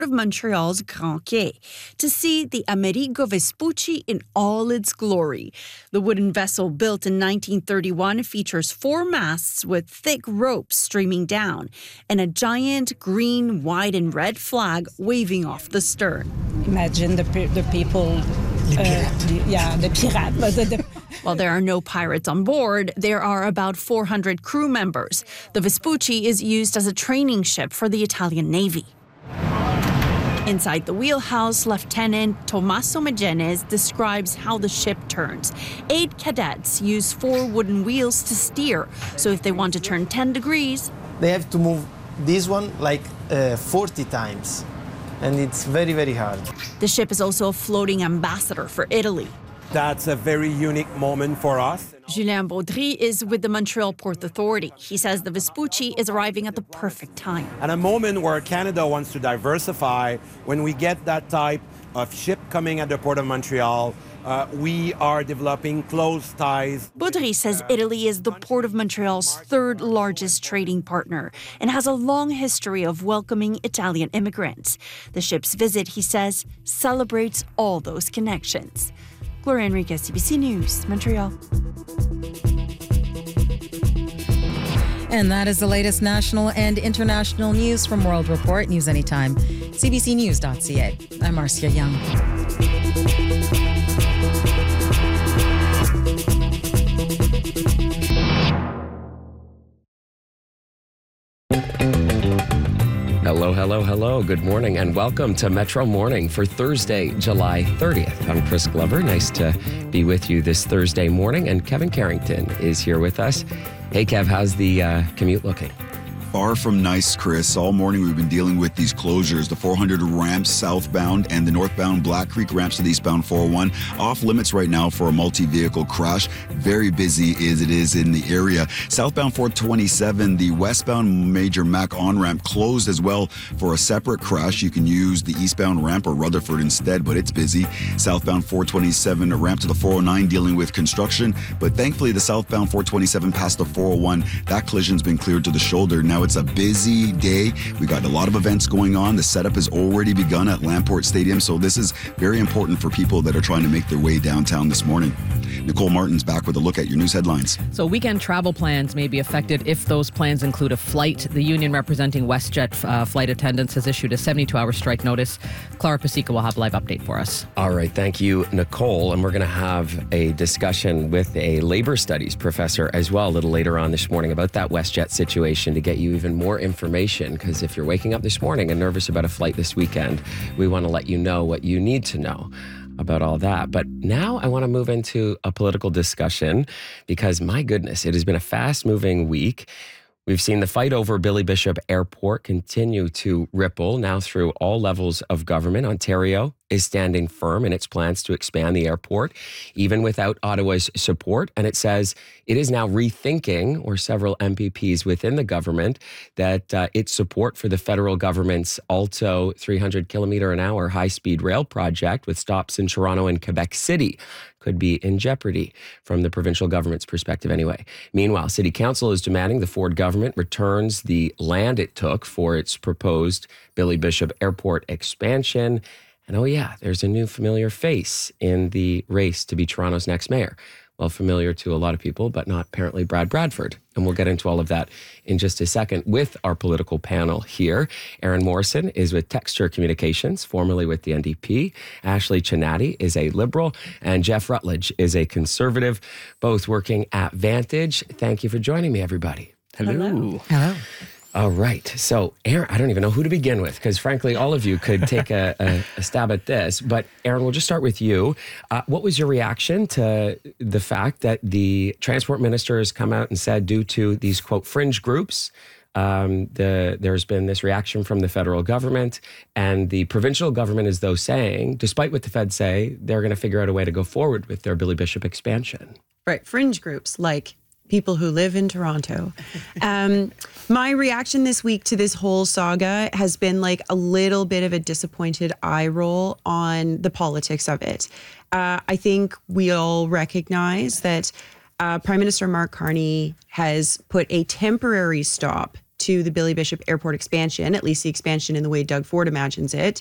of Montreal's Grand Quai to see the Amerigo Vespucci in all its glory. The wooden vessel, built in 1931, features 4 masts with thick ropes streaming down and a giant green, white, and red flag waving off the stern. Imagine the people... the pirates. While there are no pirates on board, there are about 400 crew members. The Vespucci is used as a training ship for the Italian Navy. Inside the wheelhouse, Lieutenant Tommaso Magenes describes how the ship turns. 8 cadets use 4 wooden wheels to steer, so if they want to turn 10 degrees... They have to move this one like 40 times, and it's very, very hard. The ship is also a floating ambassador for Italy. That's a very unique moment for us. Julien Baudry is with the Montreal Port Authority. He says the Vespucci is arriving at the perfect time. At a moment where Canada wants to diversify, when we get that type of ship coming at the Port of Montreal, we are developing close ties. Baudry says Italy is the Port of Montreal's 3rd largest trading partner and has a long history of welcoming Italian immigrants. The ship's visit, he says, celebrates all those connections. Gloria Enriquez, CBC News, Montreal. And that is the latest national and international news from World Report. News anytime. CBCnews.ca. I'm Marcia Young. Hello. Good morning and welcome to Metro Morning for Thursday, July 30th. I'm Chris Glover. Nice to be with you this Thursday morning. And Kevin Carrington is here with us. Hey, Kev, how's the commute looking? Far from nice, Chris. All morning we've been dealing with these closures. The 400 ramps southbound and the northbound Black Creek ramps to the eastbound 401 off limits right now for a multi-vehicle crash. Very busy as it is in the area. Southbound 427, the westbound major Mac on-ramp closed as well for a separate crash. You can use the eastbound ramp or Rutherford instead, but it's busy. Southbound 427, a ramp to the 409 dealing with construction, but thankfully the southbound 427 past the 401, that collision's been cleared to the shoulder. Now it's a busy day. We got a lot of events going on. The setup has already begun at Lamport Stadium, so this is very important for people that are trying to make their way downtown this morning. Nicole Martin's back with a look at your news headlines. So weekend travel plans may be affected if those plans include a flight. The union representing WestJet flight attendants has issued a 72-hour strike notice. Clara Pasica will have a live update for us. All right, thank you, Nicole. And we're going to have a discussion with a labor studies professor as well a little later on this morning about that WestJet situation to get you even more information, because if you're waking up this morning and nervous about a flight this weekend, we want to let you know what you need to know about all that. But now I want to move into a political discussion because, my goodness, it has been a fast-moving week. We've seen the fight over Billy Bishop Airport continue to ripple now through all levels of government. Ontario is standing firm in its plans to expand the airport, even without Ottawa's support. And it says it is now rethinking, or several MPPs within the government, that its support for the federal government's Alto 300-kilometer-an-hour high-speed rail project with stops in Toronto and Quebec City could be in jeopardy from the provincial government's perspective anyway. Meanwhile, City Council is demanding the Ford government returns the land it took for its proposed Billy Bishop Airport expansion. And oh yeah, there's a new familiar face in the race to be Toronto's next mayor. Well, familiar to a lot of people, but not apparently Brad Bradford. And we'll get into all of that in just a second with our political panel here. Aaron Morrison is with Texture Communications, formerly with the NDP. Ashley Chinati is a Liberal, and Jeff Rutledge is a Conservative, both working at Vantage. Thank you for joining me, everybody. Hello. All right. So, Aaron, I don't even know who to begin with because, frankly, all of you could take a stab at this. But, Aaron, we'll just start with you. What was your reaction to the fact that the transport minister has come out and said, due to these, quote, fringe groups, there's been this reaction from the federal government, and the provincial government is, though, saying, despite what the feds say, they're going to figure out a way to go forward with their Billy Bishop expansion. Right. Fringe groups like people who live in Toronto. My reaction this week to this whole saga has been like a little bit of a disappointed eye roll on the politics of it. I think we all recognize that Prime Minister Mark Carney has put a temporary stop to the Billy Bishop Airport expansion, at least the expansion in the way Doug Ford imagines it.